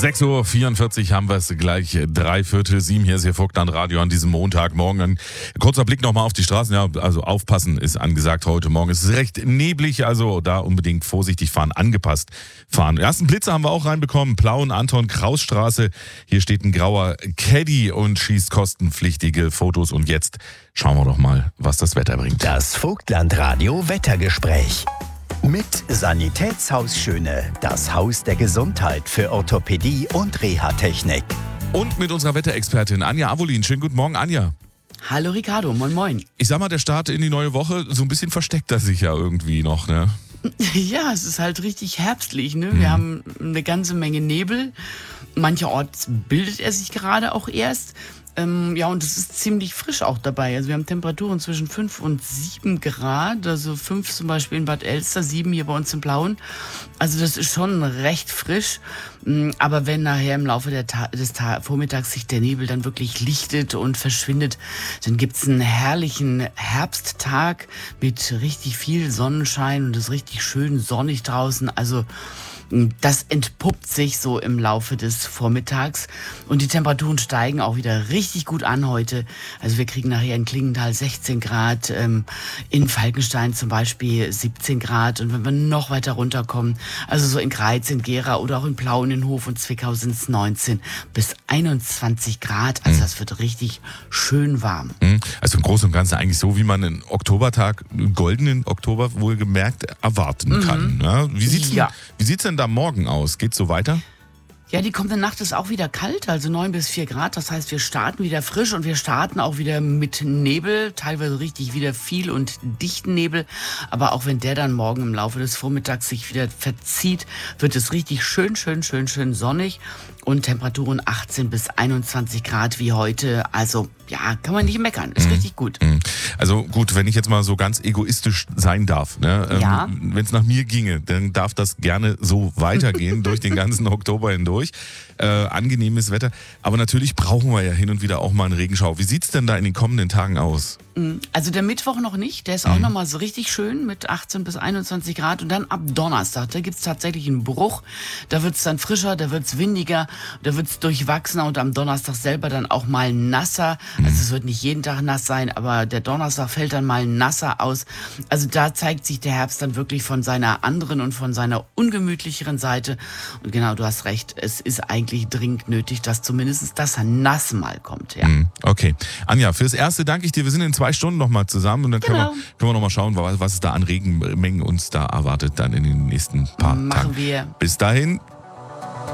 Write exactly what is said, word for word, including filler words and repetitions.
sechs Uhr vierundvierzig haben wir es gleich, drei Viertel sieben. Hier ist Ihr Vogtland Radio an diesem Montagmorgen. Ein kurzer Blick nochmal auf die Straßen. Ja, also aufpassen ist angesagt heute Morgen. Es ist recht neblig, also da unbedingt vorsichtig fahren, angepasst fahren. Ersten Blitzer haben wir auch reinbekommen. Plauen, Anton, Krausstraße. Hier steht ein grauer Caddy und schießt kostenpflichtige Fotos. Und jetzt schauen wir doch mal, was das Wetter bringt. Das Vogtland Radio Wettergespräch. Mit Sanitätshaus Schöne, das Haus der Gesundheit für Orthopädie und Reha-Technik. Und mit unserer Wetterexpertin Anja Avolin. Schönen guten Morgen, Anja. Hallo Ricardo, moin moin. Ich sag mal, der Start in die neue Woche, so ein bisschen versteckt er sich ja irgendwie noch, ne? Ja, es ist halt richtig herbstlich, ne? Wir mhm. haben eine ganze Menge Nebel. Mancherorts bildet er sich gerade auch erst. Ähm, ja, und es ist ziemlich frisch auch dabei. Also wir haben Temperaturen zwischen fünf und sieben Grad. Also fünf zum Beispiel in Bad Elster, sieben hier bei uns im Blauen. Also das ist schon recht frisch. Aber wenn nachher im Laufe der Ta- des Ta- Vormittags sich der Nebel dann wirklich lichtet und verschwindet, dann gibt's einen herrlichen Herbsttag mit richtig viel Sonnenschein und es ist richtig schön sonnig draußen. Also das entpuppt sich so im Laufe des Vormittags und die Temperaturen steigen auch wieder richtig gut an heute. Also wir kriegen nachher in Klingenthal sechzehn Grad, ähm, in Falkenstein zum Beispiel siebzehn Grad und wenn wir noch weiter runterkommen, also so in Greiz, in Gera oder auch in Plauen, in Hof und Zwickau sind es neunzehn bis einundzwanzig Grad. Also das wird richtig schön warm. Also im Großen und Ganzen eigentlich so, wie man einen Oktobertag, einen goldenen Oktober wohlgemerkt erwarten kann. Mhm. Ja, wie sieht's ja. denn, wie sieht's denn da morgen aus? Geht's so weiter? Ja, die kommende Nacht ist auch wieder kalt, also neun bis vier Grad. Das heißt, wir starten wieder frisch und wir starten auch wieder mit Nebel, teilweise richtig wieder viel und dichten Nebel. Aber auch wenn der dann morgen im Laufe des Vormittags sich wieder verzieht, wird es richtig schön, schön, schön, schön sonnig und Temperaturen achtzehn bis einundzwanzig Grad wie heute. Also ja, kann man nicht meckern, ist mhm. richtig gut. Also gut, wenn ich jetzt mal so ganz egoistisch sein darf, ne? Ja. ähm, wenn es nach mir ginge, dann darf das gerne so weitergehen durch den ganzen Oktober hindurch. Äh, angenehmes Wetter, aber natürlich brauchen wir ja hin und wieder auch mal einen Regenschauer. Wie sieht's denn da in den kommenden Tagen aus? Also der Mittwoch noch nicht, der ist auch mhm. nochmal so richtig schön mit achtzehn bis einundzwanzig Grad und dann ab Donnerstag, da gibt's tatsächlich einen Bruch, da wird's dann frischer, da wird's windiger, da wird's durchwachsener und am Donnerstag selber dann auch mal nasser, mhm. also es wird nicht jeden Tag nass sein, aber der Donnerstag fällt dann mal nasser aus, also da zeigt sich der Herbst dann wirklich von seiner anderen und von seiner ungemütlicheren Seite und genau, du hast recht, es ist eigentlich dringend nötig, dass zumindest das Nass mal kommt. Ja. Mhm. Okay, Anja, fürs Erste danke ich dir, wir sind in zwei Stunden nochmal zusammen und dann genau. können wir, können wir nochmal schauen, was, was es da an Regenmengen uns da erwartet dann in den nächsten paar Machen Tagen. wir. Bis dahin,